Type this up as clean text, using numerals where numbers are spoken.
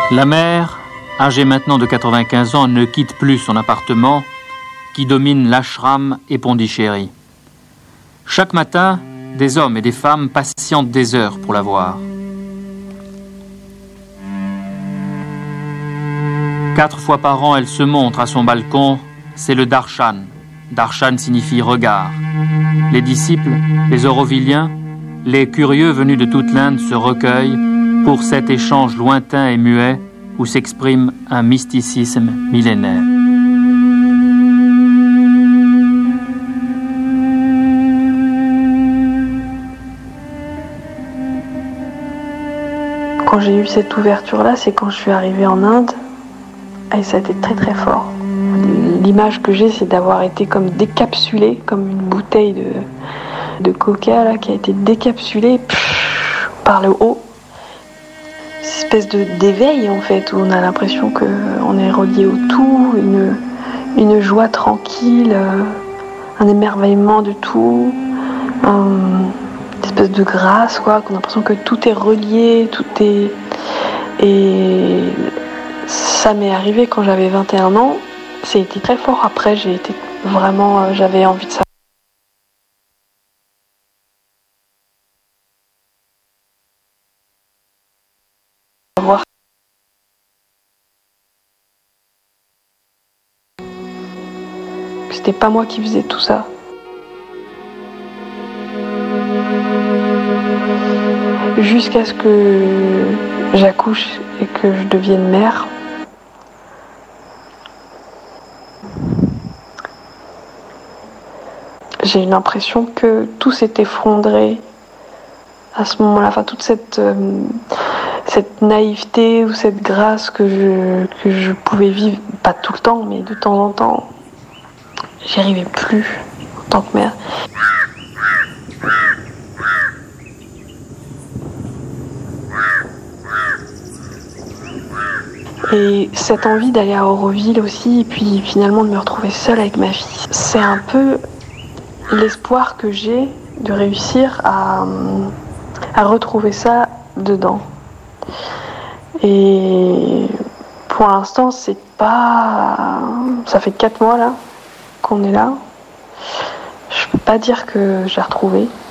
La mère, âgée maintenant de 95 ans, ne quitte plus son appartement qui domine l'ashram et Pondichéry. Chaque matin, des hommes et des femmes patientent des heures pour la voir. 4 fois par an, elle se montre à son balcon, c'est le darshan. Darshan signifie regard. Les disciples, les Aurovilliens, les curieux venus de toute l'Inde se recueillent pour cet échange lointain et muet où s'exprime un mysticisme millénaire. Quand j'ai eu cette ouverture-là, c'est quand je suis arrivée en Inde, et ça a été très très fort. L'image que j'ai, c'est d'avoir été comme décapsulée, comme une bouteille de coca là, qui a été décapsulée par le haut. Cette espèce d'éveil en fait, où on a l'impression qu'on est relié au tout, une joie tranquille, un émerveillement de tout, une espèce de grâce, quoi, qu'on a l'impression que tout est relié, tout est... Et ça m'est arrivé quand j'avais 21 ans, c'était très fort. Après, j'ai été vraiment, j'avais envie de savoir que c'était pas moi qui faisais tout ça. Jusqu'à ce que j'accouche et que je devienne mère. J'ai eu l'impression que tout s'est effondré à ce moment-là. Enfin, toute cette naïveté ou cette grâce que je pouvais vivre, pas tout le temps, mais de temps en temps, j'y arrivais plus en tant que mère. Et cette envie d'aller à Auroville aussi, et puis finalement de me retrouver seule avec ma fille, c'est un peu l'espoir que j'ai de réussir à retrouver ça dedans. Et pour l'instant, c'est pas... Ça fait 4 mois là qu'on est là. Je peux pas dire que j'ai retrouvé.